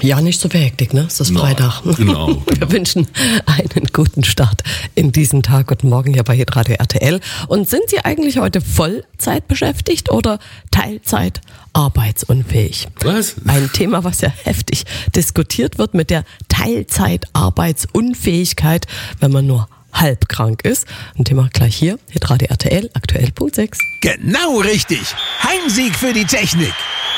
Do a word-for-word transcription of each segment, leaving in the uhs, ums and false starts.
Ja, nicht so behäktig, ne? Es ist Freitag. No, genau, genau. Wir wünschen einen guten Start in diesen Tag. Guten Morgen hier bei Hitradio R T L. Und sind Sie eigentlich heute Vollzeit beschäftigt oder Teilzeit arbeitsunfähig? Was? Ein Thema, was ja heftig diskutiert wird mit der Teilzeit-Arbeitsunfähigkeit, wenn man nur halb krank ist. Ein Thema gleich hier, Hitradio R T L, aktuell Punkt sechs. Genau richtig. Heimsieg für die Technik.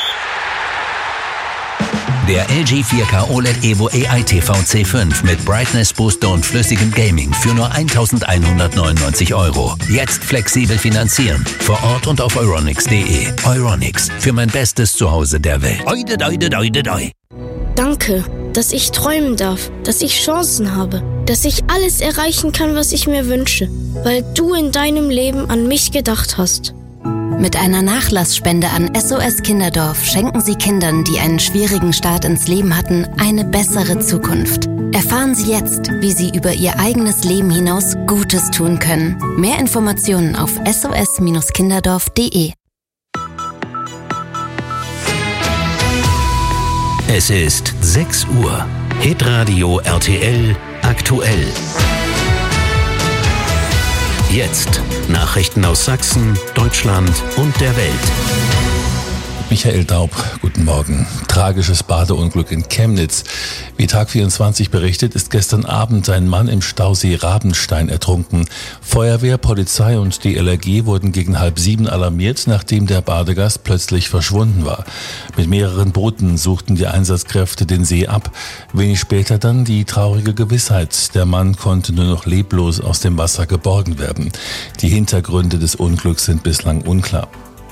Der L G vier K O L E D Evo A I T V C fünf mit Brightness Booster und flüssigem Gaming für nur eintausendeinhundertneunundneunzig Euro. Jetzt flexibel finanzieren. Vor Ort und auf euronics punkt de. Euronics, für mein bestes Zuhause der Welt. Oide, oide, oide, oide. Danke, dass ich träumen darf, dass ich Chancen habe, dass ich alles erreichen kann, was ich mir wünsche, weil du in deinem Leben an mich gedacht hast. Mit einer Nachlassspende an S O S Kinderdorf schenken Sie Kindern, die einen schwierigen Start ins Leben hatten, eine bessere Zukunft. Erfahren Sie jetzt, wie Sie über Ihr eigenes Leben hinaus Gutes tun können. Mehr Informationen auf s o s kinderdorf punkt de. Es ist sechs Uhr. Hitradio R T L aktuell. Jetzt Nachrichten aus Sachsen, Deutschland und der Welt. Michael Daub, guten Morgen. Tragisches Badeunglück in Chemnitz. Wie Tag vierundzwanzig berichtet, ist gestern Abend ein Mann im Stausee Rabenstein ertrunken. Feuerwehr, Polizei und die L R G wurden gegen halb sieben alarmiert, nachdem der Badegast plötzlich verschwunden war. Mit mehreren Booten suchten die Einsatzkräfte den See ab. Wenig später dann die traurige Gewissheit, der Mann konnte nur noch leblos aus dem Wasser geborgen werden. Die Hintergründe des Unglücks sind bislang unklar.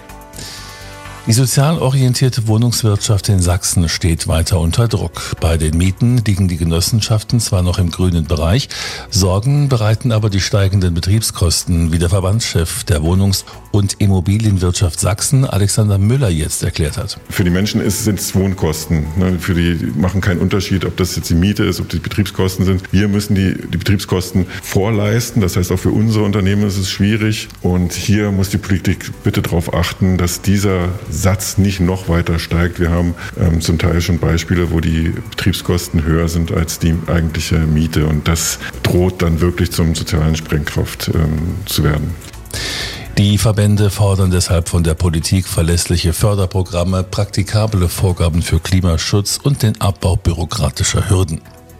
Die sozial orientierte Wohnungswirtschaft in Sachsen steht weiter unter Druck. Bei den Mieten liegen die Genossenschaften zwar noch im grünen Bereich, Sorgen bereiten aber die steigenden Betriebskosten, wie der Verbandschef der Wohnungs- und Immobilienwirtschaft Sachsen, Alexander Müller, jetzt erklärt hat. Für die Menschen sind es Wohnkosten. Für die machen keinen Unterschied, ob das jetzt die Miete ist, ob die Betriebskosten sind. Wir müssen die, die Betriebskosten vorleisten. Das heißt, auch für unsere Unternehmen ist es schwierig. Und hier muss die Politik bitte darauf achten, dass dieser Satz nicht noch weiter steigt. Wir haben ähm, zum Teil schon Beispiele, wo die Betriebskosten höher sind als die eigentliche Miete. Und das droht dann wirklich zum sozialen Sprengkraft ähm, zu werden. Die Verbände fordern deshalb von der Politik verlässliche Förderprogramme, praktikable Vorgaben für Klimaschutz und den Abbau bürokratischer Hürden.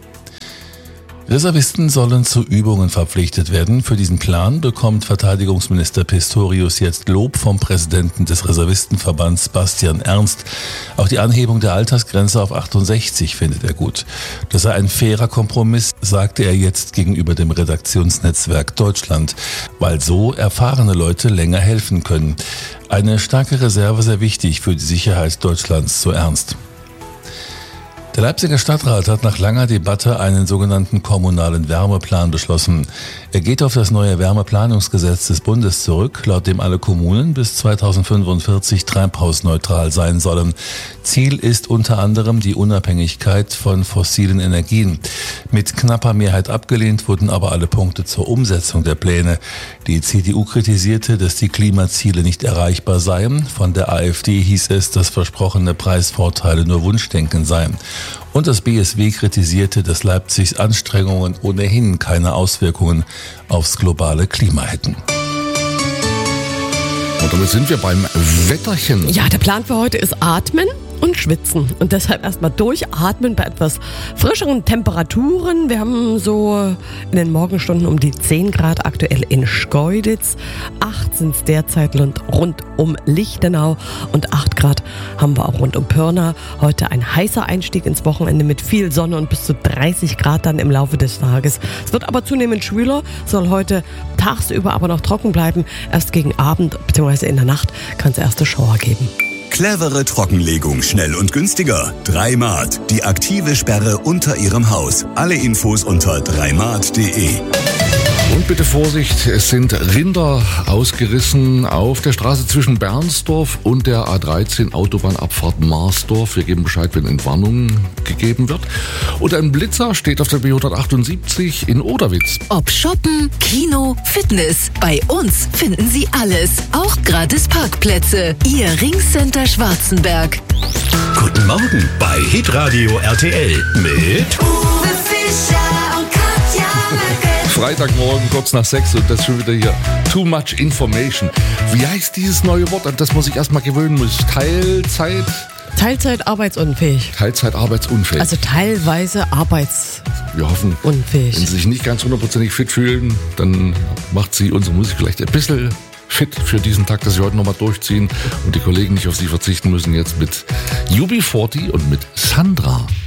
Reservisten sollen zu Übungen verpflichtet werden. Für diesen Plan bekommt Verteidigungsminister Pistorius jetzt Lob vom Präsidenten des Reservistenverbands Bastian Ernst. Auch die Anhebung der Altersgrenze auf achtundsechzig findet er gut. Das sei ein fairer Kompromiss, sagte er jetzt gegenüber dem Redaktionsnetzwerk Deutschland, weil so erfahrene Leute länger helfen können. Eine starke Reserve sei wichtig für die Sicherheit Deutschlands, so Ernst. Der Leipziger Stadtrat hat nach langer Debatte einen sogenannten kommunalen Wärmeplan beschlossen. Er geht auf das neue Wärmeplanungsgesetz des Bundes zurück, laut dem alle Kommunen bis zweitausendfünfundvierzig treibhausneutral sein sollen. Ziel ist unter anderem die Unabhängigkeit von fossilen Energien. Mit knapper Mehrheit abgelehnt wurden aber alle Punkte zur Umsetzung der Pläne. Die C D U kritisierte, dass die Klimaziele nicht erreichbar seien. Von der AfD hieß es, dass versprochene Preisvorteile nur Wunschdenken seien. Und das B S W kritisierte, dass Leipzigs Anstrengungen ohnehin keine Auswirkungen aufs globale Klima hätten. Und damit sind wir beim Wetterchen. Ja, der Plan für heute ist Atmen und Schwitzen. Und deshalb erstmal durchatmen bei etwas frischeren Temperaturen. Wir haben so in den Morgenstunden um die zehn Grad aktuell in Schkeuditz. acht sind es derzeit rund um Lichtenau und acht Grad haben wir auch rund um Pirna. Heute ein heißer Einstieg ins Wochenende mit viel Sonne und bis zu dreißig Grad dann im Laufe des Tages. Es wird aber zunehmend schwüler, soll heute tagsüber aber noch trocken bleiben. Erst gegen Abend bzw. in der Nacht kann es erste Schauer geben. Clevere Trockenlegung, schnell und günstiger. Dreimat, die aktive Sperre unter Ihrem Haus. Alle Infos unter dreimat punkt de. Und bitte Vorsicht, es sind Rinder ausgerissen auf der Straße zwischen Bernsdorf und der A dreizehn Autobahnabfahrt Marsdorf. Wir geben Bescheid, wenn Entwarnung gegeben wird. Und ein Blitzer steht auf der B hundertachtundsiebzig in Oderwitz. Ob Shoppen, Kino, Fitness, bei uns finden Sie alles. Auch gratis Parkplätze. Ihr Ringcenter Schwarzenberg. Guten Morgen. Morgen bei Hitradio R T L mit Uwe Fischer und Katja Merkel. Freitagmorgen, kurz nach sechs und das schon wieder hier. Too much information. Wie heißt dieses neue Wort, an das man sich erstmal gewöhnen muss? Teilzeit? Teilzeit arbeitsunfähig. Teilzeit arbeitsunfähig. Also teilweise arbeitsunfähig. Wir hoffen, wenn Sie sich nicht ganz hundertprozentig fit fühlen, dann macht Sie unsere Musik vielleicht ein bisschen fit für diesen Tag, dass Sie heute nochmal durchziehen und die Kollegen nicht auf Sie verzichten müssen. Jetzt mit U B vierzig und mit Sandra.